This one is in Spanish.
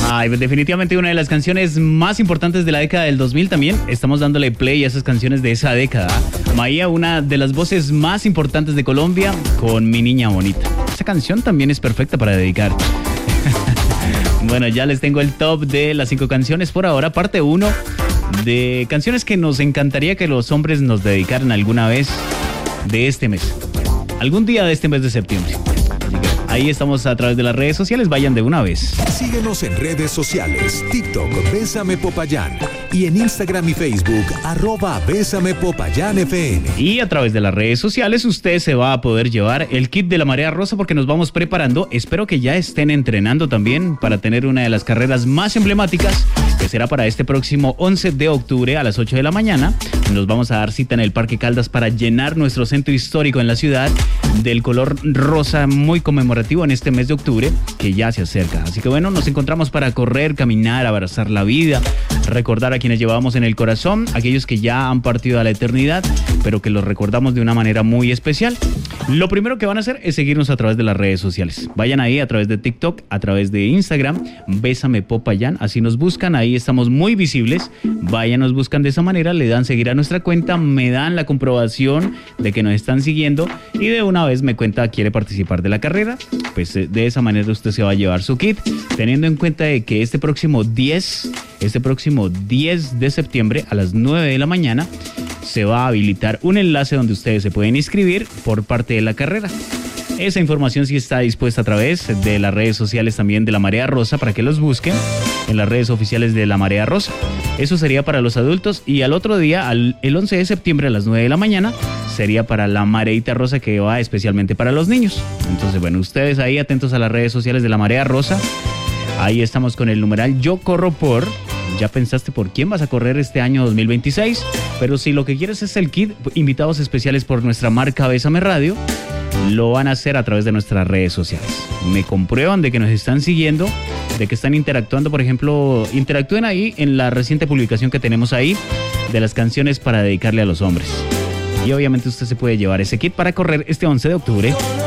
Ay, pues definitivamente una de las canciones más importantes de la década del 2000 también. Estamos dándole play a esas canciones de esa década. Maía, una de las voces más importantes de Colombia, con Mi Niña Bonita. Esa canción también es perfecta para dedicar. Bueno, ya les tengo el top de las 5 canciones por ahora, parte 1 de canciones que nos encantaría que los hombres nos dedicaran alguna vez de este mes. Algún día de este mes de septiembre. Ahí estamos a través de las redes sociales, vayan de una vez. Síguenos en redes sociales, TikTok, Bésame Popayán, y en Instagram y Facebook, @Bésame Popayán FN. Y a través de las redes sociales usted se va a poder llevar el kit de la Marea Rosa porque nos vamos preparando. Espero que ya estén entrenando también para tener una de las carreras más emblemáticas, que será para este próximo 11 de octubre a las 8 de la mañana. Nos vamos a dar cita en el Parque Caldas para llenar nuestro centro histórico en la ciudad del color rosa muy conmemorativo en este mes de octubre que ya se acerca. Así que bueno, nos encontramos para correr, caminar, abrazar la vida, recordar a quienes llevamos en el corazón, aquellos que ya han partido a la eternidad, pero que los recordamos de una manera muy especial. Lo primero que van a hacer es seguirnos a través de las redes sociales. Vayan ahí a través de TikTok, a través de Instagram, Bésame Popayán, así nos buscan, ahí estamos muy visibles. Vayan, nos buscan de esa manera, le dan seguir a nuestra cuenta, me dan la comprobación de que nos están siguiendo y de una vez me cuenta quiere participar de la carrera. Pues de esa manera usted se va a llevar su kit, teniendo en cuenta de que este próximo 10 de septiembre a las 9 de la mañana se va a habilitar un enlace donde ustedes se pueden inscribir por parte de la carrera. Esa información sí está dispuesta a través de las redes sociales también de la Marea Rosa para que los busquen en las redes oficiales de la Marea Rosa. Eso sería para los adultos y al otro día, el 11 de septiembre a las 9 de la mañana, sería para la Mareita Rosa que va especialmente para los niños. Entonces, bueno, ustedes ahí atentos a las redes sociales de la Marea Rosa. Ahí estamos con el numeral Yo Corro Por. Ya pensaste por quién vas a correr este año 2026, pero si lo que quieres es el kit, invitados especiales por nuestra marca Bésame Radio, lo van a hacer a través de nuestras redes sociales. Me comprueban de que nos están siguiendo, de que están interactuando, por ejemplo, interactúen ahí en la reciente publicación que tenemos ahí de las canciones para dedicarle a los hombres. Y obviamente usted se puede llevar ese kit para correr este 11 de octubre